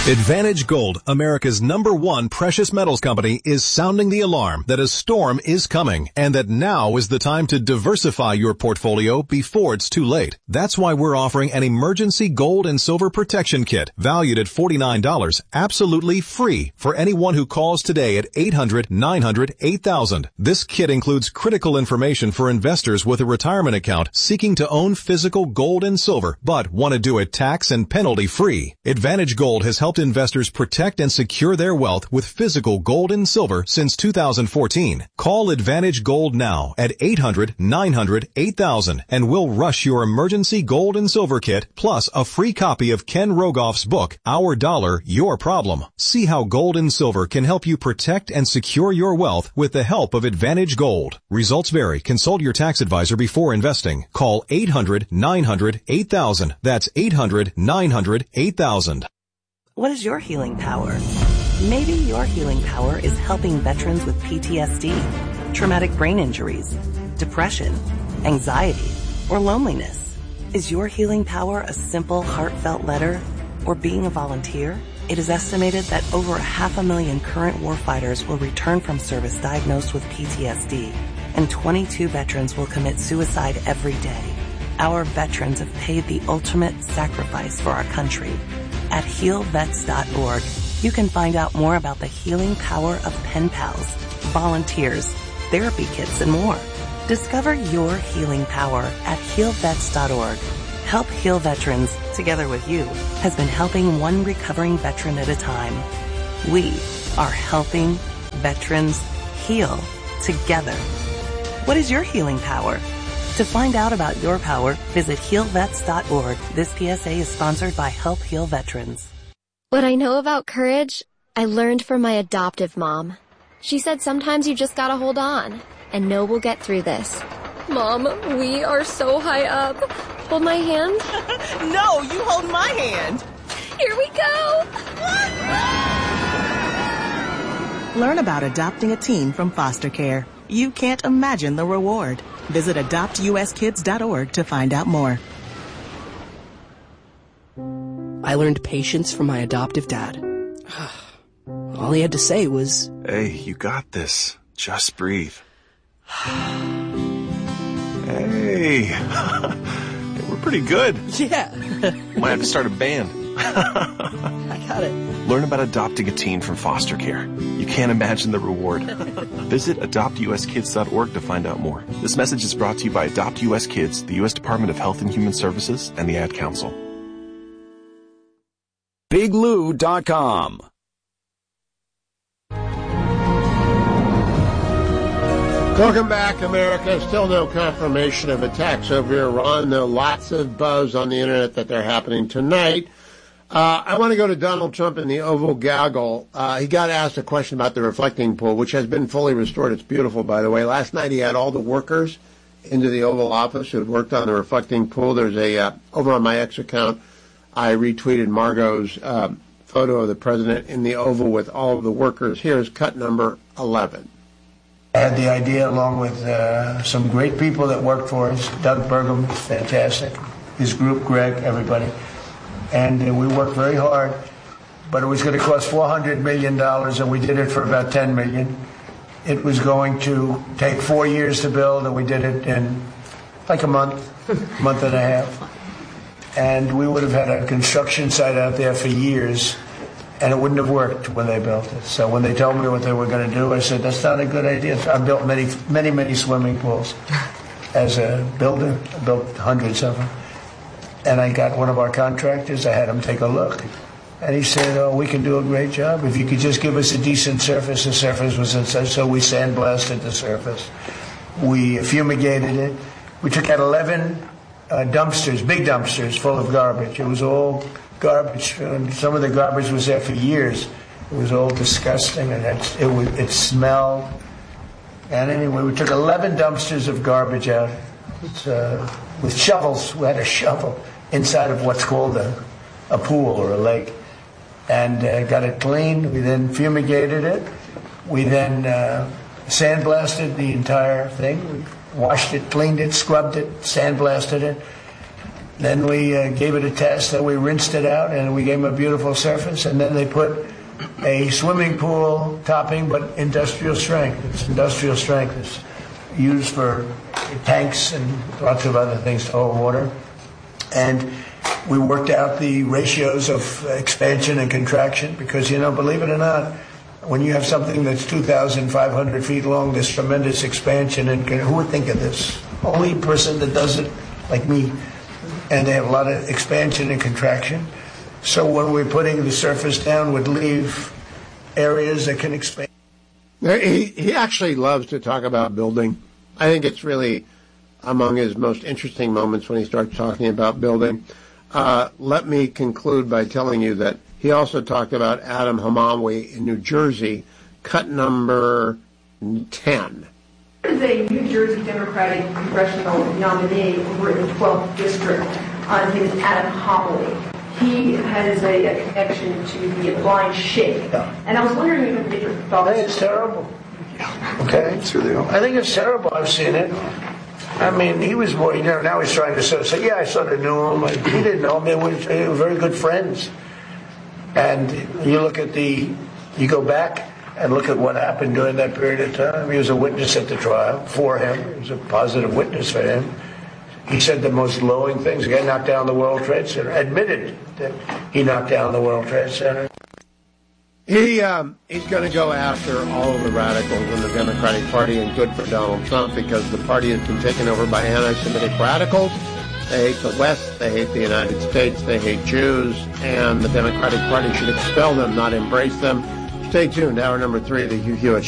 Advantage Gold, America's #1 precious metals company, is sounding the alarm that a storm is coming and that now is the time to diversify your portfolio before it's too late. That's why we're offering an emergency gold and silver protection kit valued at $49, absolutely free for anyone who calls today at 800-900-8000. This kit includes critical information for investors with a retirement account seeking to own physical gold and silver but want to do it tax and penalty free. Advantage Gold has helped investors protect and secure their wealth with physical gold and silver since 2014. Call Advantage Gold now at 800-900-8000 and we'll rush your emergency gold and silver kit plus a free copy of Ken Rogoff's book, Our Dollar, Your Problem. See how gold and silver can help you protect and secure your wealth with the help of Advantage Gold. Results vary. Consult your tax advisor before investing. Call 800-900-8000. That's 800-900-8000. What is your healing power? Maybe your healing power is helping veterans with PTSD, traumatic brain injuries, depression, anxiety, or loneliness. Is your healing power a simple, heartfelt letter or being a volunteer? It is estimated that over 500,000 current warfighters will return from service diagnosed with PTSD, and 22 veterans will commit suicide every day. Our veterans have paid the ultimate sacrifice for our country. At healvets.org, you can find out more about the healing power of pen pals, volunteers, therapy kits, and more. Discover your healing power at healvets.org. Help Heal Veterans, together with you, has been helping one recovering veteran at a time. We are helping veterans heal together. What is your healing power? To find out about your power, visit healvets.org. This PSA is sponsored by Help Heal Veterans. What I know about courage, I learned from my adoptive mom. She said sometimes you just gotta hold on and know we'll get through this. Mom, we are so high up. Hold my hand. No, you hold my hand. Here we go. Learn about adopting a teen from foster care. You can't imagine the reward. Visit adoptuskids.org to find out more. I learned patience from my adoptive dad. All he had to say was, "Hey, you got this. Just breathe." Hey. We're pretty good. Yeah. Might have to start a band. I got it. Learn about adopting a teen from foster care. You can't imagine the reward. Visit adoptuskids.org to find out more. This message is brought to you by Adopt US Kids, the U.S. Department of Health and Human Services, and the Ad Council. BigLou.com. Welcome back, America. Still no confirmation of attacks over Iran, though lots of buzz on the internet that they're happening tonight. I want to go to Donald Trump in the Oval Gaggle. He got asked a question about the reflecting pool, which has been fully restored. It's beautiful, by the way. Last night he had all the workers into the Oval Office who had worked on the reflecting pool. There's over on my X account, I retweeted Margot's photo of the president in the Oval with all of the workers. Here's cut number 11. I had the idea along with some great people that worked for us. Doug Burgum, fantastic. His group, Greg, everybody. And we worked very hard, but it was going to cost $400 million, and we did it for about $10 million. It was going to take 4 years to build, and we did it in like a month and a half. And we would have had a construction site out there for years, and it wouldn't have worked when they built it. So when they told me what they were going to do, I said, that's not a good idea. I built many swimming pools as a builder. I built hundreds of them. And I got one of our contractors, I had him take a look. And he said, oh, we can do a great job. If you could just give us a decent surface. The surface was inside, so we sandblasted the surface. We fumigated it. We took out 11 dumpsters, big dumpsters full of garbage. It was all garbage. And some of the garbage was there for years. It was all disgusting, and it smelled. And anyway, we took 11 dumpsters of garbage out with shovels. We had a shovel inside of what's called a pool or a lake, and got it clean. We then fumigated it. We then sandblasted the entire thing. We washed it, cleaned it, scrubbed it, sandblasted it. Then we gave it a test, and we rinsed it out, and we gave them a beautiful surface, and then they put a swimming pool topping, but industrial strength. It's industrial strength. It's used for tanks and lots of other things to hold water. And we worked out the ratios of expansion and contraction because, believe it or not, when you have something that's 2,500 feet long, there's tremendous expansion. And who would think of this? Only person that does it, like me. And they have a lot of expansion and contraction. So when we're putting the surface down, would leave areas that can expand. He actually loves to talk about building. I think it's really among his most interesting moments when he starts talking about building. Let me conclude by telling you that he also talked about Adam Hamawi in New Jersey, cut number 10. There's a New Jersey Democratic congressional nominee over in the 12th District. His name is Adam Hamawi. He has a connection to the blind sheikh. And I was wondering if you could get your thoughts. I think it's terrible. Okay? I think it's terrible. I've seen it. I mean, he was more, now he's trying to say, yeah, I sort of knew him. He didn't know him. They were very good friends. And you look at you go back and look at what happened during that period of time. He was a witness at the trial for him. He was a positive witness for him. He said the most glowing things. He knocked down the World Trade Center. Admitted that he knocked down the World Trade Center. He's going to go after all of the radicals in the Democratic Party, and good for Donald Trump because the party has been taken over by anti-Semitic radicals. They hate the West, they hate the United States, they hate Jews, and the Democratic Party should expel them, not embrace them. Stay tuned. Hour number 3 of the Hugh Hewitt Show.